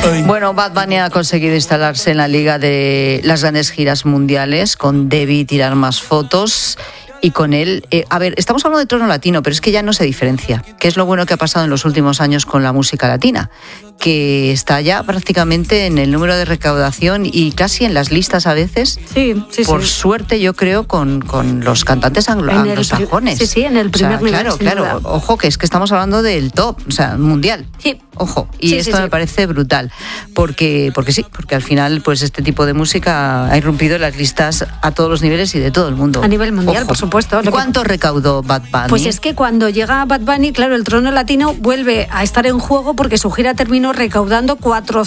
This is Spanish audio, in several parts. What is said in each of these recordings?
Bueno, Bad Bunny ha conseguido instalarse en la liga de las grandes giras mundiales con Debí tirar más fotos. Y con él, estamos hablando de trono latino, pero es que ya no se diferencia. ¿Qué es lo bueno que ha pasado en los últimos años con la música latina? Que está ya prácticamente en el número de recaudación y casi en las listas a veces. Sí. Por suerte, yo creo, con los cantantes anglosajones. Sí, en el primer nivel. Claro. Ojo, que es que estamos hablando del top, o sea, mundial. Sí. Ojo, y esto me parece brutal, porque al final pues este tipo de música ha irrumpido en las listas a todos los niveles y de todo el mundo. A nivel mundial, ojo. Por supuesto. ¿Cuánto recaudó Bad Bunny? Pues es que cuando llega Bad Bunny, claro, el trono latino vuelve a estar en juego porque su gira terminó recaudando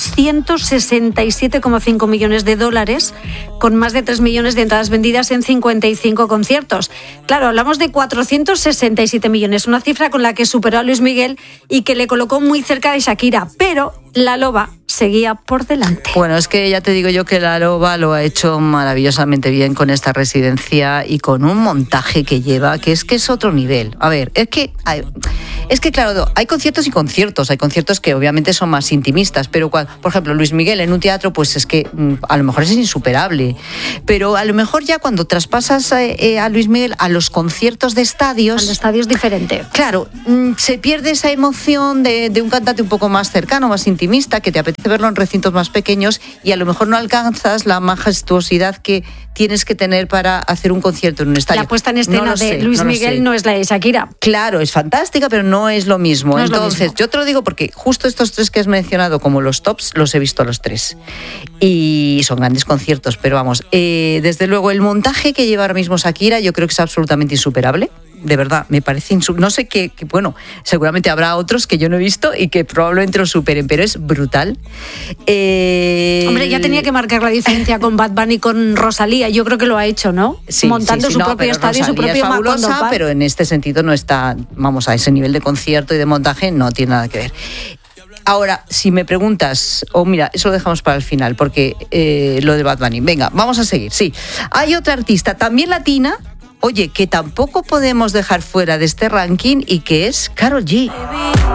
$467,5 millones, con más de 3 millones de entradas vendidas en 55 conciertos. Claro, hablamos de 467 millones, una cifra con la que superó a Luis Miguel y que le colocó muy cerca de Shakira, pero la Loba seguía por delante. Bueno, es que ya te digo yo que la Loba lo ha hecho maravillosamente bien con esta residencia y con un montaje que lleva, que es otro nivel. A ver, es que claro, hay conciertos y conciertos. Hay conciertos que obviamente son más intimistas, pero por ejemplo, Luis Miguel en un teatro, pues es que a lo mejor es insuperable. Pero a lo mejor ya cuando traspasas a Luis Miguel a los conciertos de estadios... Al estadio es diferente. Claro, se pierde esa emoción de un cantante un poco más cercano, más intimista, que te apetece verlo en recintos más pequeños y a lo mejor no alcanzas la majestuosidad que tienes que tener para hacer un concierto en un estadio. La puesta en escena de Luis Miguel no es la de Shakira. Claro, es fantástica, pero no es lo mismo. Entonces, yo te lo digo porque justo estos tres que has mencionado como los tops, los he visto los tres. Y son grandes conciertos, pero vamos, desde luego el montaje que lleva ahora mismo Shakira yo creo que es absolutamente insuperable. De verdad, me parece no sé qué, bueno, seguramente habrá otros que yo no he visto y que probablemente lo superen, pero es brutal. Hombre, ya tenía que marcar la diferencia con Bad Bunny y con Rosalía, yo creo que lo ha hecho, ¿no? Sí, montando su propio estadio, su propio es fabulosa, pero en este sentido no está, vamos, a ese nivel de concierto y de montaje no tiene nada que ver. Ahora, si me preguntas, mira, eso lo dejamos para el final, porque lo de Bad Bunny, venga, vamos a seguir, sí. Hay otra artista, también latina, oye, que tampoco podemos dejar fuera de este ranking y que es Karol G.